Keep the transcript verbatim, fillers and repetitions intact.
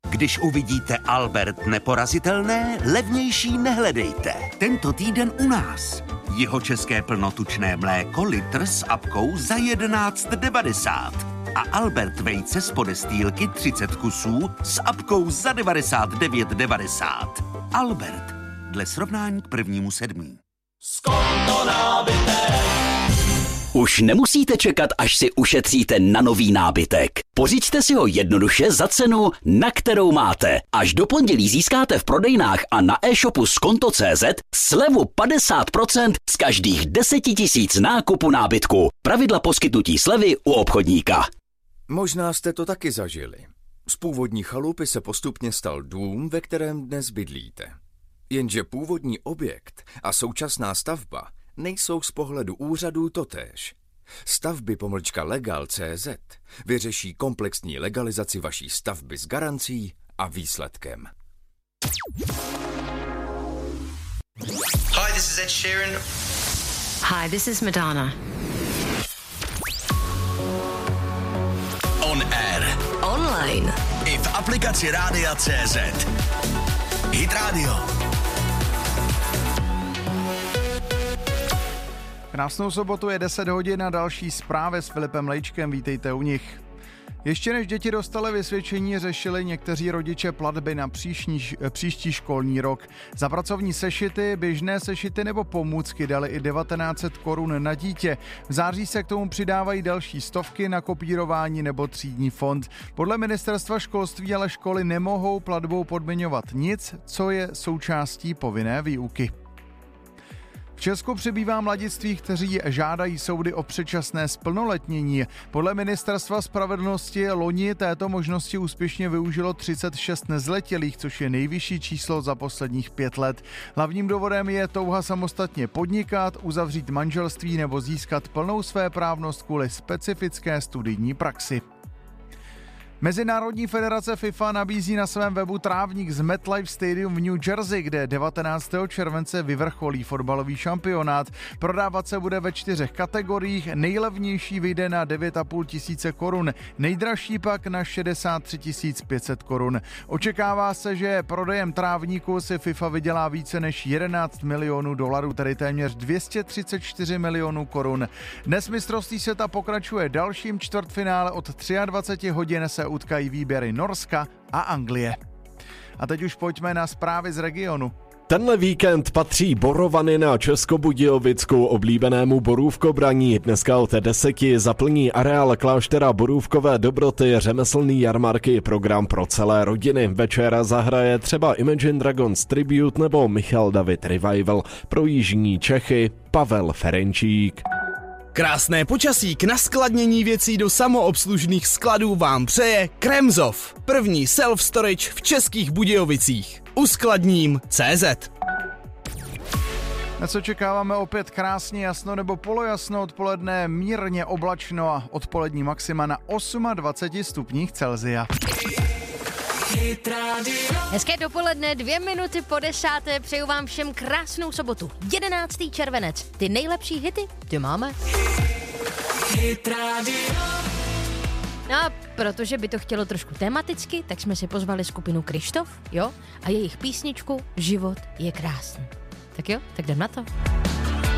Když uvidíte Albert neporazitelné, levnější nehledejte. Tento týden u nás. Jihočeské plnotučné mléko litr s apkou za jedenáct devadesát. A Albert vejce z podestýlky třicet kusů s apkou za devadesát devět devadesát. Albert, dle srovnání k prvnímu sedmí. Skonto nábytek. Už nemusíte čekat, až si ušetříte na nový nábytek. Pořiďte si ho jednoduše za cenu, na kterou máte. Až do pondělí získáte v prodejnách a na e-shopu skonto tečka cé zet slevu padesát procent z každých deset tisíc nákupu nábytku. Pravidla poskytnutí slevy u obchodníka. Možná jste to taky zažili. Z původní chalupy se postupně stal dům, ve kterém dnes bydlíte. Jenže původní objekt a současná stavba nejsou z pohledu úřadů totéž. Stavby pomlčka legal tečka cé zet vyřeší komplexní legalizaci vaší stavby s garancí a výsledkem. Hi, this is Ed Sheeran. Hi, this is Madonna. On air. Online. I v aplikaci Rádia tečka cé zet. Hit Radio. Krásnou sobotu, je deset hodin a další zprávy s Filipem Lejčkem, vítejte u nich. Ještě než děti dostaly vysvědčení, řešili někteří rodiče platby na příští, příští školní rok. Za pracovní sešity, běžné sešity nebo pomůcky dali i devatenáct set korun na dítě. V září se k tomu přidávají další stovky na kopírování nebo třídní fond. Podle ministerstva školství ale školy nemohou platbou podmiňovat nic, co je součástí povinné výuky. V Česku přibývá mladistvých, kteří žádají soudy o předčasné zplnoletnění. Podle ministerstva spravedlnosti loni této možnosti úspěšně využilo třicet šest nezletilých, což je nejvyšší číslo za posledních pět let. Hlavním důvodem je touha samostatně podnikat, uzavřít manželství nebo získat plnou svéprávnost kvůli specifické studijní praxi. Mezinárodní federace FIFA nabízí na svém webu trávník z MetLife Stadium v New Jersey, kde devatenáctého července vyvrcholí fotbalový šampionát. Prodávat se bude ve čtyřech kategoriích, nejlevnější vyjde na devět a půl tisíce korun, nejdražší pak na šedesát tři tisíc pět set korun. Očekává se, že prodejem trávníku si FIFA vydělá více než jedenáct milionů dolarů, tedy téměř dvě stě třicet čtyři milionů korun. Dnes mistrovství světa pokračuje dalším čtvrtfinále, od dvacet tři hodin se utkají výběry Norska a Anglie. A teď už pojďme na zprávy z regionu. Tenhle víkend patří Borovany na Českobudějovickou oblíbenému borůvkobraní. Dneska od deseti zaplní areál kláštera Borůvkové dobroty řemeslný jarmarky, program pro celé rodiny. Večer zahraje třeba Imagine Dragons Tribute nebo Michal David Revival. Pro jižní Čechy Pavel Ferenčík. Krásné počasí k naskladnění věcí do samoobslužných skladů vám přeje Kremzov, první self-storage v Českých Budějovicích. Uskladním tečka cé zet. Na co čekáváme opět krásně jasno nebo polojasno, odpoledne mírně oblačno a odpolední maxima na dvacet osm stupních Celsia. Hezké dopoledne, dvě minuty po desáté, přeju vám všem krásnou sobotu. jedenáctého červenec, ty nejlepší hity, ty máme. No a protože by to chtělo trošku tematicky, tak jsme si pozvali skupinu Krištof, jo, a jejich písničku Život je krásný. Tak jo, tak jdem na to.